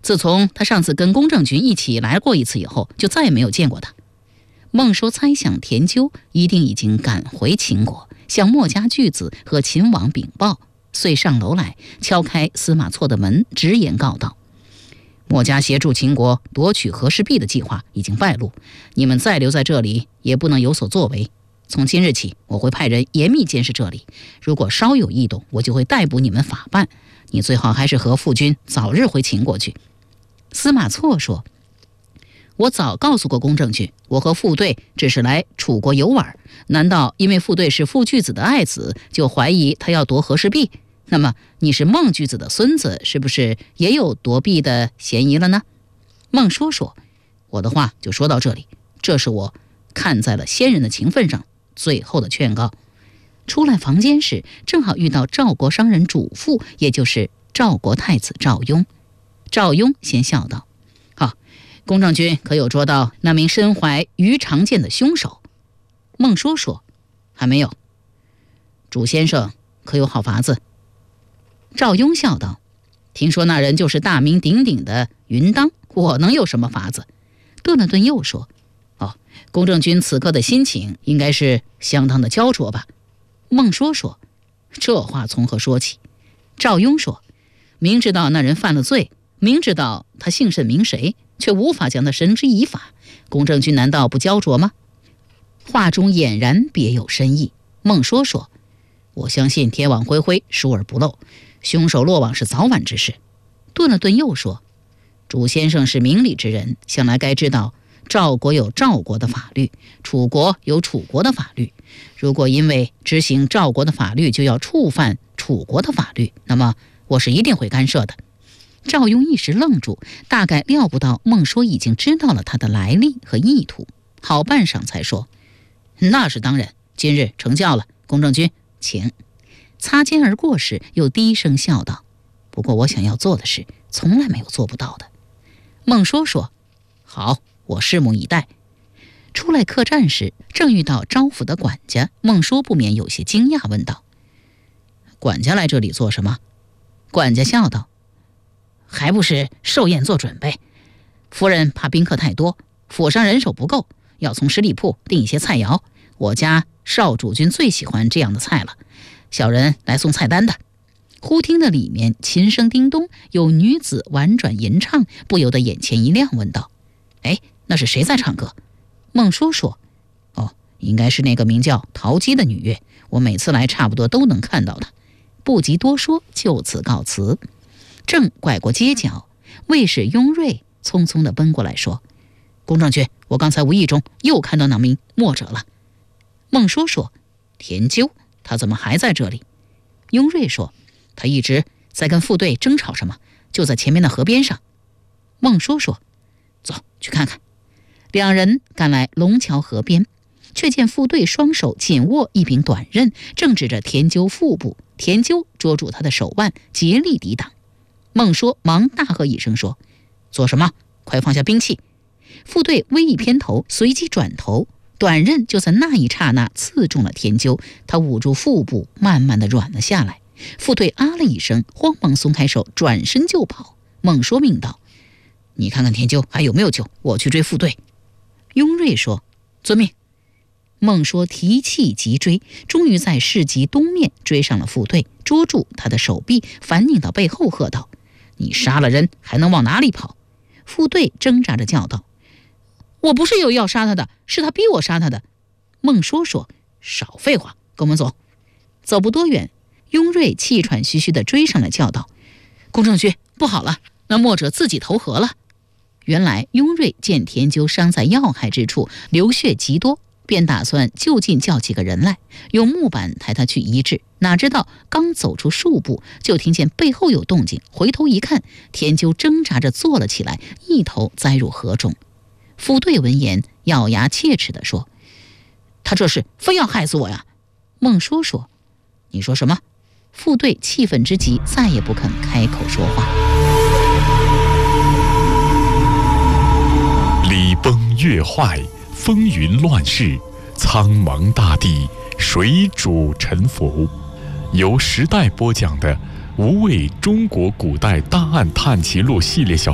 自从他上次跟公正君一起来过一次以后，就再也没有见过他。孟说猜想田纠一定已经赶回秦国，向墨家巨子和秦王禀报，遂上楼来敲开司马错的门，直言告道：墨家协助秦国夺取和氏璧的计划已经败露，你们再留在这里也不能有所作为。从今日起，我会派人严密监视这里，如果稍有异动，我就会逮捕你们法办。你最好还是和父君早日回秦国去。司马错说：我早告诉过公正君，我和傅对只是来楚国游玩，难道因为傅对是傅巨子的爱子，就怀疑他要夺和氏璧？那么你是孟巨子的孙子，是不是也有夺璧的嫌疑了呢？孟说：我的话就说到这里，这是我看在了先人的情分上最后的劝告。出来房间时，正好遇到赵国商人主父，也就是赵国太子赵雍。赵雍先笑道：好，公正君可有捉到那名身怀鱼肠剑的凶手？孟说：还没有。主先生可有好法子？赵雍笑道：听说那人就是大名鼎鼎的云当，我能有什么法子？顿了顿又说：公正君此刻的心情应该是相当的焦灼吧？孟说：这话从何说起？赵雍说：明知道那人犯了罪，明知道他姓甚名谁，却无法将他绳之以法，公正君难道不焦灼吗？话中俨然别有深意。孟说：我相信天网恢恢，疏而不漏，凶手落网是早晚之事。顿了顿又说：主先生是明理之人，向来该知道赵国有赵国的法律，楚国有楚国的法律。如果因为执行赵国的法律就要触犯楚国的法律，那么我是一定会干涉的。赵雍一时愣住，大概料不到孟说已经知道了他的来历和意图，好半晌才说：那是当然，今日成教了，公正君请。擦肩而过时，又低声笑道：不过我想要做的事，从来没有做不到的。孟说：好，我拭目以待。出来客栈时，正遇到招府的管家，孟说不免有些惊讶，问道：管家来这里做什么？管家笑道：还不是寿宴做准备。夫人怕宾客太多，府上人手不够，要从十里铺订一些菜肴，我家少主君最喜欢这样的菜了，小人来送菜单的。忽听得里面琴声叮咚，有女子婉转吟唱，不由得眼前一亮，问道：那是谁在唱歌？孟说：应该是那个名叫陶姬的女乐，我每次来差不多都能看到她。不及多说，就此告辞。正拐过街角，卫士雍瑞匆匆地奔过来说：公正君，我刚才无意中又看到那名墨者了。孟说：田纠，他怎么还在这里？雍瑞说：他一直在跟副队争吵什么，就在前面的河边上。孟说：走去看看。两人赶来龙桥河边，却见副队双手紧握一柄短刃，正指着田纠腹部。田纠捉住他的手腕，竭力抵挡。孟说忙大喝一声说：做什么？快放下兵器！副队微一偏头，随即转头，短刃就在那一刹那刺中了田纠，他捂住腹部，慢慢地软了下来。副队啊了一声，慌忙松开手，转身就跑。孟说命道：你看看田纠还有没有救，我去追副队。雍瑞说：遵命。孟说提气急追，终于在市集东面追上了副队，捉住他的手臂，反拧到背后，喝道：你杀了人还能往哪里跑？副队挣扎着叫道：我不是有意要杀他的，是他逼我杀他的。孟说：少废话，跟我们走。走不多远，雍瑞气喘吁吁地追上来，叫道：公正君，不好了，那墨者自己投河了。原来雍瑞见田纠伤在要害之处，流血极多，便打算就近叫几个人来，用木板抬他去医治。哪知道刚走出数步，就听见背后有动静，回头一看，田纠挣扎着坐了起来，一头栽入河中。副队闻言，咬牙切齿地说：他这是非要害死我呀！孟说：你说什么？副队气愤之极，再也不肯开口说话。 礼崩乐坏，风云乱世，苍茫大地，水主沉浮。由时代播讲的无畏中国古代大案探奇录系列小